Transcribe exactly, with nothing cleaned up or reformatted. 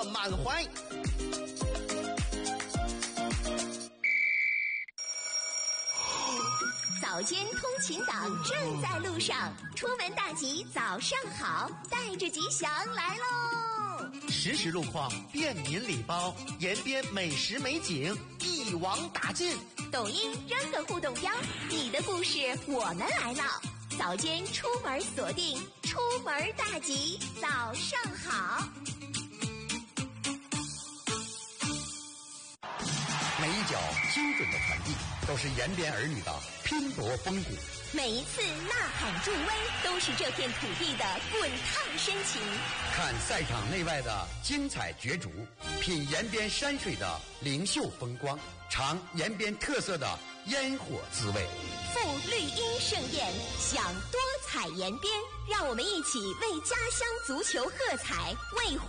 满怀。 早间通勤党正在路上，出门大吉早上好，带着吉祥来喽！ 实时路况，便民礼包，延边美食美景一网打尽。 抖音扔个互动标，你的故事我们来唠。早间出门锁定，出门大吉早上好。 每一脚精准的传递，都是延边儿女的拼搏风骨。 每一次呐喊助威，都是这片土地的滚烫深情。 看赛场内外的精彩角逐，品延边山水的灵秀风光，尝延边特色的烟火滋味。 赴绿茵盛宴，享多彩延边，让我们一起为家乡足球喝彩，为